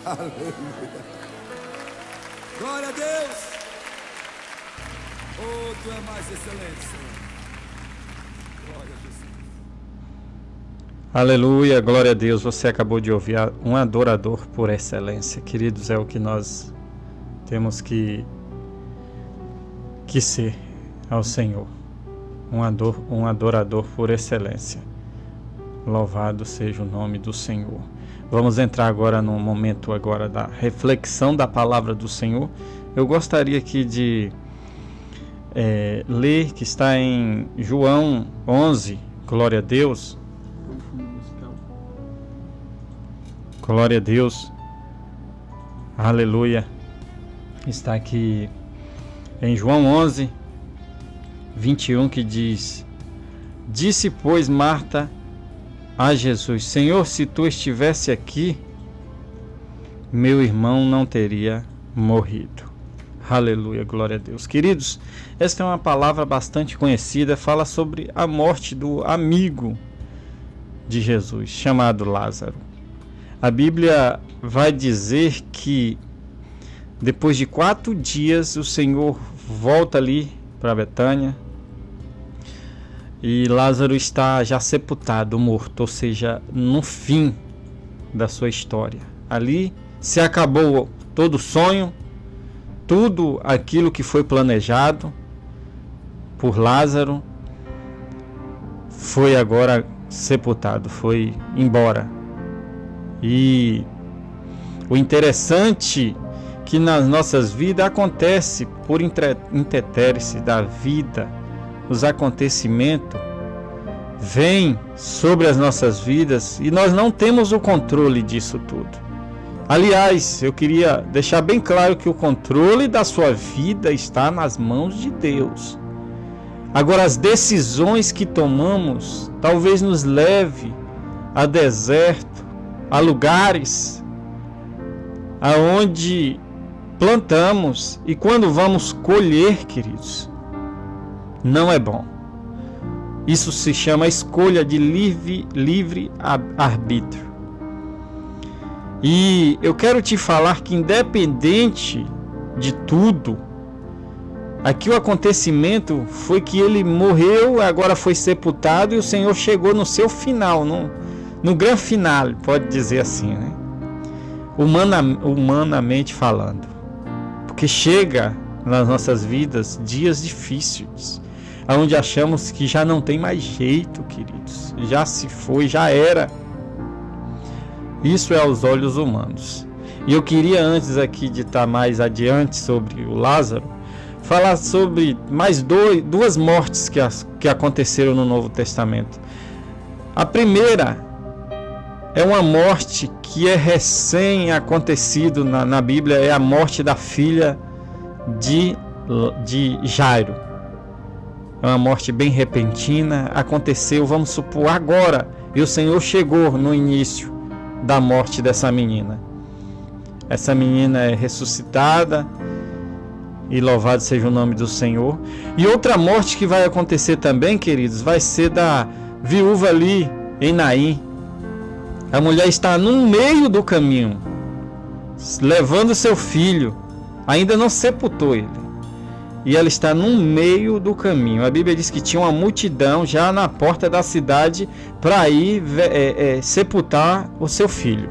Aleluia. Glória a Deus. Oh, tu é mais excelente, Senhor. Glória a Jesus. Aleluia, glória a Deus. Você acabou de ouvir um adorador por excelência. Queridos, é o que nós temos que ser ao Senhor. Um adorador por excelência. Louvado seja o nome do Senhor. Vamos entrar agora no momento agora da reflexão da palavra do Senhor. Eu gostaria aqui de ler, que está em João 11, glória a Deus. Glória a Deus. Aleluia. Está aqui em João 11, 21, que diz: Disse, pois, Marta a Jesus: Senhor, se tu estivesse aqui, meu irmão não teria morrido. Aleluia, glória a Deus. Queridos, esta é uma palavra bastante conhecida, fala sobre a morte do amigo de Jesus, chamado Lázaro. A Bíblia vai dizer que depois de 4 dias o Senhor volta ali para Betânia e Lázaro está já sepultado, morto, ou seja, no fim da sua história. Ali se acabou todo o sonho, tudo aquilo que foi planejado por Lázaro foi agora sepultado, foi embora. E o interessante que nas nossas vidas acontece por intempéries da vida, os acontecimentos vêm sobre as nossas vidas e nós não temos o controle disso tudo. Aliás, eu queria deixar bem claro que o controle da sua vida está nas mãos de Deus. Agora, as decisões que tomamos talvez nos leve a deserto, a lugares aonde plantamos e quando vamos colher, queridos, não é bom. Isso se chama escolha de livre arbítrio. E eu quero te falar que independente de tudo, aqui o acontecimento foi que ele morreu, agora foi sepultado e o Senhor chegou no seu final, no grande final, pode dizer assim, né? Humanamente falando. Porque chega nas nossas vidas dias difíceis, onde achamos que já não tem mais jeito, queridos. Já se foi, já era. Isso é aos olhos humanos. E eu queria, antes aqui de estar mais adiante sobre o Lázaro, falar sobre mais duas mortes que aconteceram no Novo Testamento. A primeira é uma morte que é recém acontecido na Bíblia, é a morte da filha de Jairo. É uma morte bem repentina, aconteceu, vamos supor, agora, e o Senhor chegou no início da morte dessa menina. Essa menina é ressuscitada e louvado seja o nome do Senhor. E outra morte que vai acontecer também, queridos, vai ser da viúva ali em Naim. A mulher está no meio do caminho, levando seu filho, ainda não sepultou ele. E ela está no meio do caminho. A Bíblia diz que tinha uma multidão já na porta da cidade para ir sepultar o seu filho.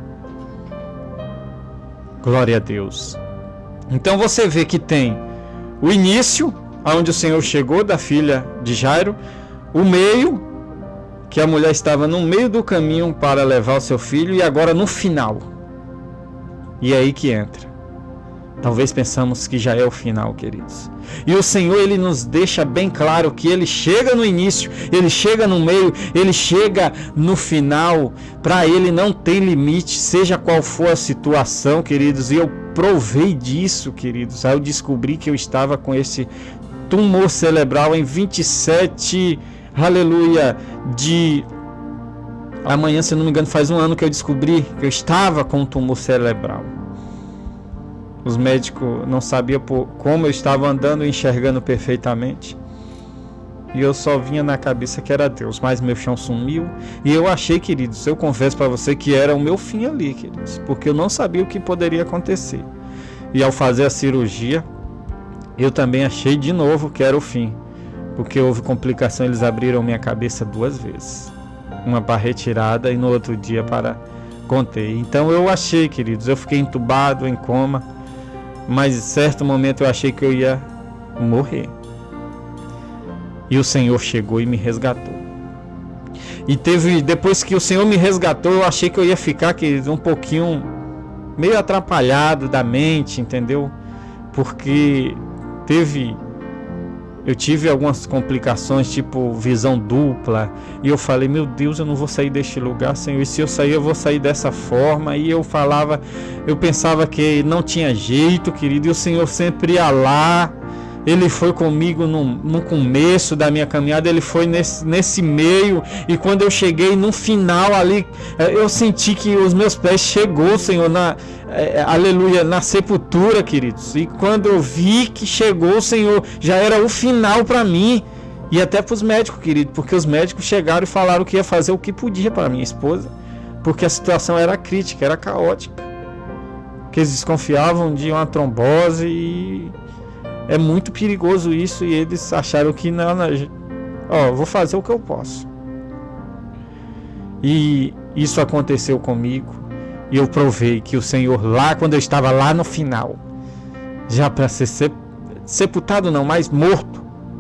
Glória a Deus. Então você vê que tem o início, onde o Senhor chegou, da filha de Jairo, o meio, que a mulher estava no meio do caminho para levar o seu filho, e agora no final. E é aí que entra. Talvez pensamos que já é o final, queridos. E o Senhor, Ele nos deixa bem claro que Ele chega no início, Ele chega no meio, Ele chega no final. Para Ele não tem limite, seja qual for a situação, queridos. E eu provei disso, queridos. Aí eu descobri que eu estava com esse tumor cerebral em 27, aleluia, de... Amanhã, se não me engano, faz 1 ano que eu descobri que eu estava com um tumor cerebral. Os médicos não sabiam como eu estava andando e enxergando perfeitamente. e eu só vinha na cabeça que era Deus, mas meu chão sumiu e eu achei, queridos, eu confesso para você que era o meu fim ali, queridos, porque eu não sabia o que poderia acontecer. E ao fazer a cirurgia, eu também achei de novo que era o fim, porque houve complicação, eles abriram minha cabeça 2 vezes, uma para retirada e no outro dia para conter. Então eu achei, queridos, eu fiquei entubado, em coma, mas em certo momento eu achei que eu ia morrer. E o Senhor chegou e me resgatou. E depois que o Senhor me resgatou, eu achei que eu ia ficar, queridos, um pouquinho meio atrapalhado da mente, entendeu? Porque eu tive algumas complicações, tipo visão dupla, e eu falei, meu Deus, eu não vou sair deste lugar, Senhor, e se eu sair, eu vou sair dessa forma. E eu pensava que não tinha jeito, querido, e o Senhor sempre ia lá. Ele foi comigo no começo da minha caminhada, ele foi nesse meio, e quando eu cheguei no final ali, eu senti que os meus pés chegou, Senhor, aleluia, na sepultura, queridos. E quando eu vi que chegou, Senhor, já era o final para mim, e até para os médicos, querido, porque os médicos chegaram e falaram que ia fazer o que podia para minha esposa, porque a situação era crítica, era caótica, que eles desconfiavam de uma trombose e é muito perigoso isso, e eles acharam que não, vou fazer o que eu posso. E isso aconteceu comigo, e eu provei que o Senhor lá, quando eu estava lá no final, já para ser sepultado não, mas morto,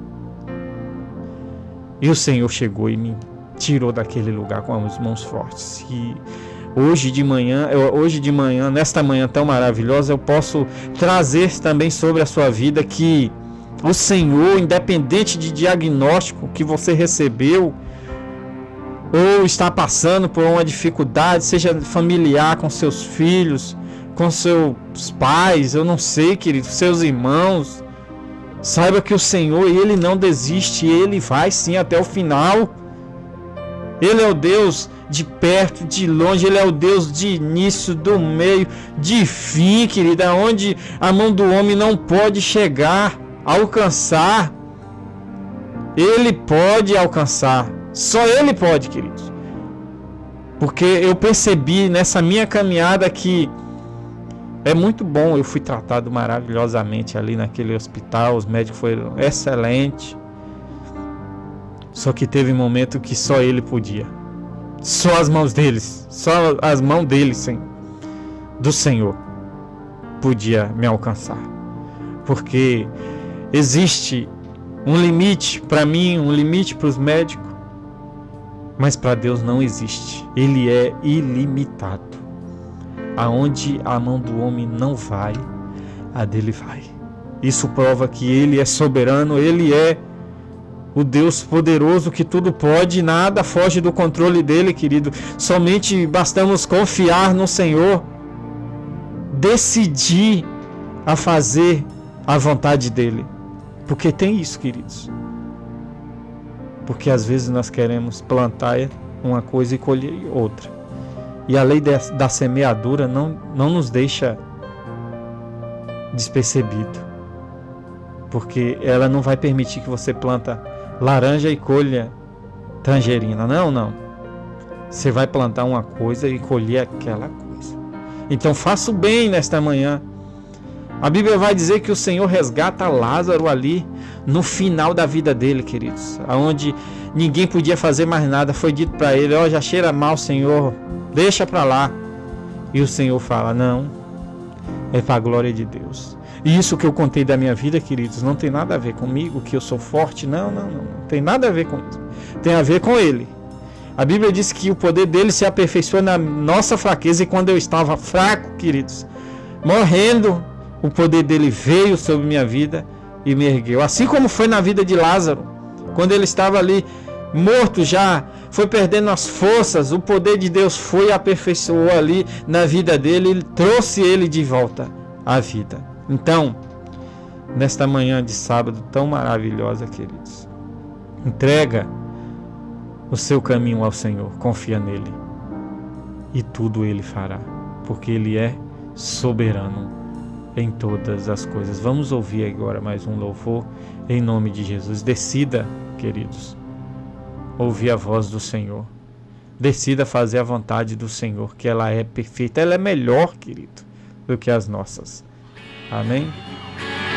e o Senhor chegou e me tirou daquele lugar com as mãos fortes. E hoje de manhã, nesta manhã tão maravilhosa, eu posso trazer também sobre a sua vida que o Senhor, independente de diagnóstico que você recebeu, ou está passando por uma dificuldade, seja familiar, com seus filhos, com seus pais, eu não sei, querido, seus irmãos, saiba que o Senhor, Ele não desiste, Ele vai sim até o final. Ele é o Deus de perto, de longe, Ele é o Deus de início, do meio, de fim, querida, onde a mão do homem não pode chegar, alcançar. Ele pode alcançar, só Ele pode, queridos. Porque eu percebi nessa minha caminhada que é muito bom, eu fui tratado maravilhosamente ali naquele hospital, os médicos foram excelentes. Só que teve um momento que só Ele podia. Só as mãos deles, só as mãos dele, Senhor, do Senhor, podia me alcançar. Porque existe um limite para mim, um limite para os médicos, mas para Deus não existe. Ele é ilimitado. Aonde a mão do homem não vai, a dele vai. Isso prova que Ele é soberano, Ele é o Deus poderoso que tudo pode, nada foge do controle dele, querido. Somente bastamos confiar no Senhor, decidir a fazer a vontade dele. Porque tem isso, queridos. Porque às vezes nós queremos plantar uma coisa e colher outra. E a lei da semeadura não nos deixa despercebido. Porque ela não vai permitir que você planta laranja e colha tangerina. Não. Você vai plantar uma coisa e colher aquela coisa. Então faça o bem nesta manhã. A Bíblia vai dizer que o Senhor resgata Lázaro ali no final da vida dele, queridos. Onde ninguém podia fazer mais nada. Foi dito para ele, já cheira mal, Senhor, deixa para lá. E o Senhor fala, não, é para a glória de Deus. E isso que eu contei da minha vida, queridos, não tem nada a ver comigo, que eu sou forte. Não tem nada a ver com isso. Tem a ver com Ele. A Bíblia diz que o poder dele se aperfeiçoa na nossa fraqueza. E quando eu estava fraco, queridos, morrendo, o poder dele veio sobre minha vida e me ergueu. Assim como foi na vida de Lázaro, quando ele estava ali morto já, foi perdendo as forças, o poder de Deus foi e aperfeiçoou ali na vida dele e trouxe ele de volta à vida. Então, nesta manhã de sábado tão maravilhosa, queridos, entrega o seu caminho ao Senhor, confia nele e tudo Ele fará, porque Ele é soberano. em todas as coisas. Vamos ouvir agora mais um louvor em nome de Jesus. Decida, queridos, ouvir a voz do Senhor. Decida fazer a vontade do Senhor, que ela é perfeita. Ela é melhor, querido, do que as nossas. Amém?